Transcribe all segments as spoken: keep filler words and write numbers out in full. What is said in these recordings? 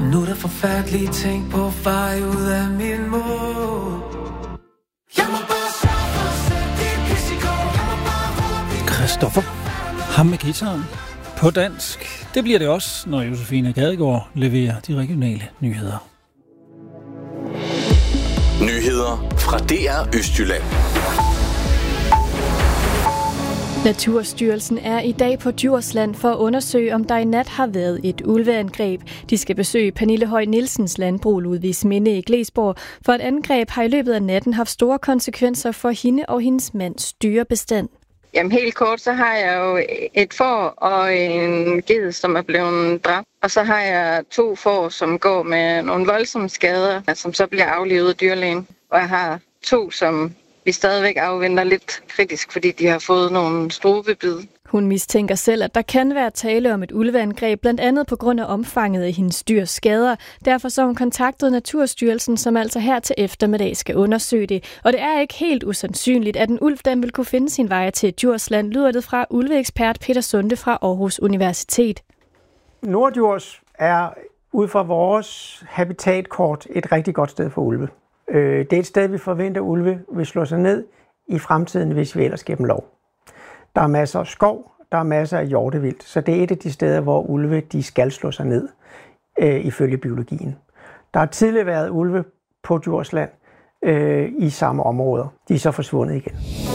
Og nu er der forfærdelige ting på vej ud af min mund. Jeg må bare sørge for at sætte det pis i går. Jeg må bare råbe. Christoffer, ham med guitaren. På dansk. Det bliver det også, når Josefine Gadegaard leverer de regionale nyheder. Nyheder fra D R Østjylland. Naturstyrelsen er i dag på Djursland for at undersøge, om der i nat har været et ulveangreb. De skal besøge Pernille Høj Nielsens landbrug Ludvigsminde i Glesborg, for et angreb har i løbet af natten haft store konsekvenser for hende og hendes mands dyrebestand. Jamen helt kort, så har jeg jo et får og en ged, som er blevet dræbt. Og så har jeg to får, som går med nogle voldsomme skader, som så bliver aflivet af dyrlægen. Og jeg har to, som vi stadigvæk afventer lidt kritisk, fordi de har fået nogle strubebid. Hun mistænker selv, at der kan være tale om et ulveangreb, blandt andet på grund af omfanget af hendes dyrs skader. Derfor så hun kontaktet Naturstyrelsen, som altså her til eftermiddag skal undersøge det. Og det er ikke helt usandsynligt, at en ulv den vil kunne finde sin vej til Djursland, lyder det fra ulveekspert Peter Sunde fra Aarhus Universitet. Norddjurs er ud fra vores habitatkort et rigtig godt sted for ulve. Det er et sted, vi forventer, at ulve vil slå sig ned i fremtiden, hvis vi ellers giver dem lov. Der er masser af skov, der er masser af hjortevildt, så det er et af de steder, hvor ulve de skal slå sig ned, øh, ifølge biologien. Der har tidligere været ulve på Djursland øh, i samme områder. De er så forsvundet igen.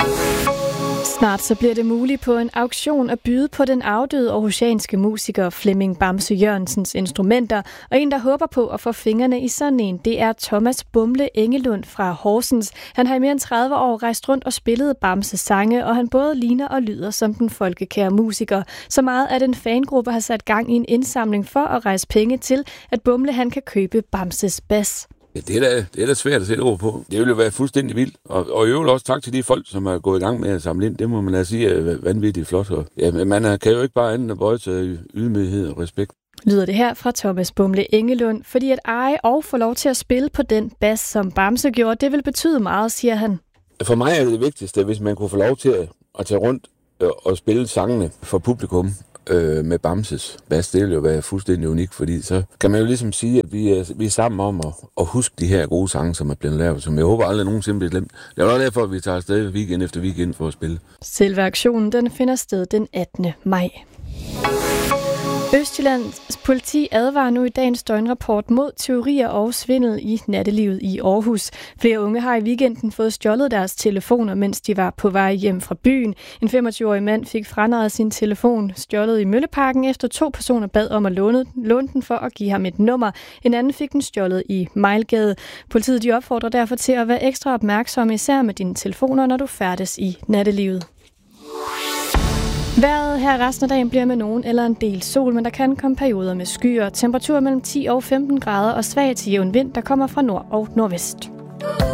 Snart så bliver det muligt på en auktion at byde på den afdøde aarhusianske musiker Flemming Bamse Jørgensens instrumenter, og en, der håber på at få fingrene i sådan en, det er Thomas Bumle Engelund fra Horsens. Han har i mere end tredive år rejst rundt og spillet Bamses sange, og han både ligner og lyder som den folkekære musiker. Så meget, at en fangruppe har sat gang i en indsamling for at rejse penge til, at Bumle han kan købe Bamses bas. Det er, da, det er da svært at sætte ord på. Det vil jo være fuldstændig vildt. Og, og i øvrigt også tak til de folk, som er gået i gang med at samle ind. Det må man lade sige er vanvittigt flot. Og, ja, man kan jo ikke bare andet at bøje til ydmyghed og respekt. Lyder det her fra Thomas Bumle Engelund, fordi at eje og få lov til at spille på den bas, som Bamse gjorde, det vil betyde meget, siger han. For mig er det vigtigste, hvis man kunne få lov til at, at tage rundt og spille sangene for publikum. Øh, med Bamses bas, det vil jo være fuldstændig unik, fordi så kan man jo ligesom sige, at vi er, vi er sammen om at, at huske de her gode sange, som er blevet lavet, som jeg håber aldrig nogensinde bliver glemt. Det er jo derfor, at vi tager afsted weekend efter weekend for at spille. Selve aktionen den finder sted den attende maj. Østjyllands politi advarer nu i dagens døgnrapport mod teorier og svindel i nattelivet i Aarhus. Flere unge har i weekenden fået stjålet deres telefoner, mens de var på vej hjem fra byen. En femogtyve-årig mand fik franarret sin telefon stjålet i Mølleparken, efter to personer bad om at låne, låne den for at give ham et nummer. En anden fik den stjålet i Mejlgade. Politiet de opfordrer derfor til at være ekstra opmærksomme, især med dine telefoner, når du færdes i nattelivet. Vejret her resten af dagen bliver med nogen eller en del sol, men der kan komme perioder med skyer. Temperatur mellem ti og femten grader og svag til jævn vind, der kommer fra nord og nordvest.